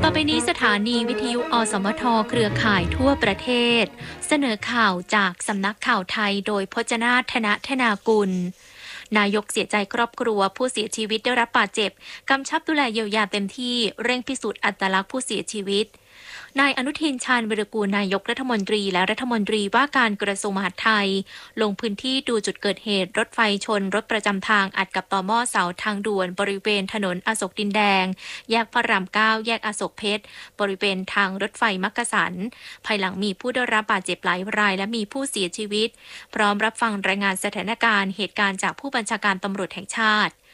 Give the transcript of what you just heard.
ต่อไปนี้สถานีวิทยุอสมทเครือข่ายทั่วประเทศเสนอข่าวจากสำนักข่าวไทยโดยพจนาถนะธนากุลนายกเสียใจครอบครัวผู้เสียชีวิตได้รับบาดเจ็บกำชับดูแลเยียวยาเต็มที่เร่งพิสูจน์อัตลักษณ์ผู้เสียชีวิตนายอนุทินชาญวิรากูลนายกรัฐมนตรีและรัฐมนตรีว่าการกระทรวงมหาดไทยลงพื้นที่ดูจุดเกิดเหตุรถไฟชนรถประจำทางอัดกับต่อหม้อเสาทางด่วนบริเวณถนนอโศกดินแดงแยกพระราม9แยกอโศกเพชรบริเวณทางรถไฟมักกะสันภายหลังมีผู้ได้รับบาดเจ็บหลายรายและมีผู้เสียชีวิตพร้อมรับฟังรายงานสถานการณ์เหตุการณ์จากผู้บัญชาการตำรวจแห่งชาติ